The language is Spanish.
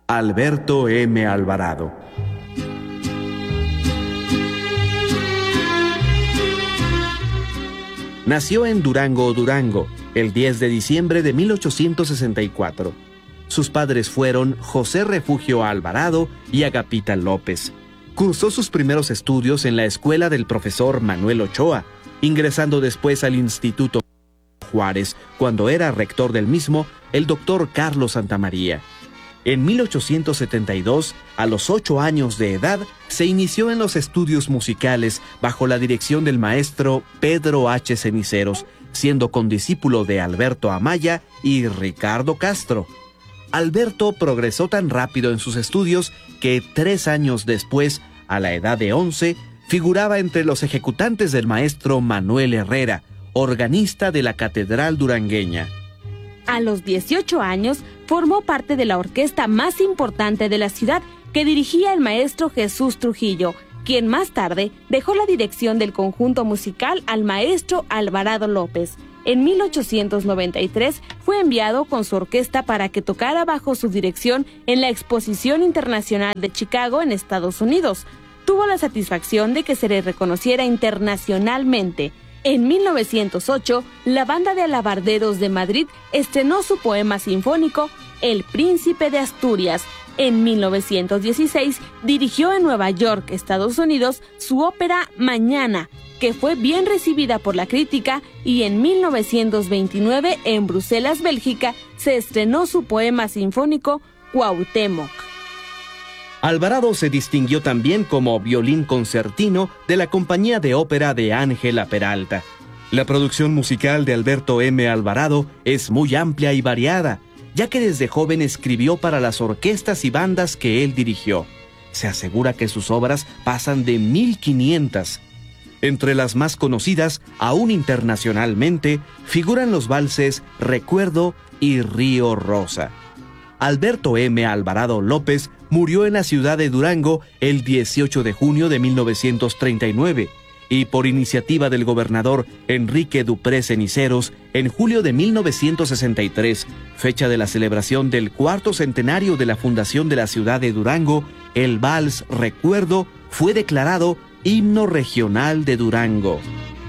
Alberto M. Alvarado. Nació en Durango, Durango, el 10 de diciembre de 1864. Sus padres fueron José Refugio Alvarado y Agapita López. Cursó sus primeros estudios en la escuela del profesor Manuel Ochoa, ingresando después al Instituto Juárez, cuando era rector del mismo, el doctor Carlos Santamaría. En 1872, a los 8 años de edad, se inició en los estudios musicales bajo la dirección del maestro Pedro H. Ceniceros, siendo condiscípulo de Alberto Amaya y Ricardo Castro. Alberto progresó tan rápido en sus estudios que 3 años después, a la edad de 11, figuraba entre los ejecutantes del maestro Manuel Herrera, organista de la Catedral Durangueña. A los 18 años, formó parte de la orquesta más importante de la ciudad que dirigía el maestro Jesús Trujillo, quien más tarde dejó la dirección del conjunto musical al maestro Alvarado López. En 1893 fue enviado con su orquesta para que tocara bajo su dirección en la Exposición Internacional de Chicago en Estados Unidos. Tuvo la satisfacción de que se le reconociera internacionalmente. En 1908, la Banda de Alabarderos de Madrid estrenó su poema sinfónico El Príncipe de Asturias. En 1916, dirigió en Nueva York, Estados Unidos, su ópera Mañana, que fue bien recibida por la crítica, y en 1929, en Bruselas, Bélgica, se estrenó su poema sinfónico Cuauhtémoc. Alvarado se distinguió también como violín concertino de la compañía de ópera de Ángela Peralta. La producción musical de Alberto M. Alvarado es muy amplia y variada, ya que desde joven escribió para las orquestas y bandas que él dirigió. Se asegura que sus obras pasan de 1500. Entre las más conocidas, aún internacionalmente, figuran los valses Recuerdo y Río Rosa. Alberto M. Alvarado López murió en la ciudad de Durango el 18 de junio de 1939 y por iniciativa del gobernador Enrique Dupré Ceniceros, en julio de 1963, fecha de la celebración del 4º centenario de la fundación de la ciudad de Durango, el vals Recuerdo fue declarado Himno Regional de Durango.